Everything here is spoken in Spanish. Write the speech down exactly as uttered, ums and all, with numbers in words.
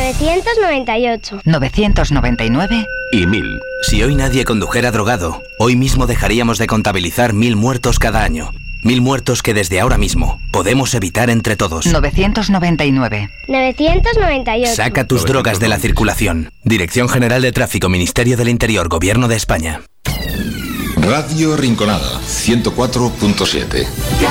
novecientos noventa y ocho. novecientos noventa y nueve. Y mil. Si hoy nadie condujera drogado, hoy mismo dejaríamos de contabilizar mil muertos cada año. Mil muertos que desde ahora mismo podemos evitar entre todos. novecientos noventa y nueve. novecientos noventa y ocho. Saca tus drogas de la circulación. Dirección General de Tráfico, Ministerio del Interior, Gobierno de España. Radio Rinconada, ciento cuatro punto siete.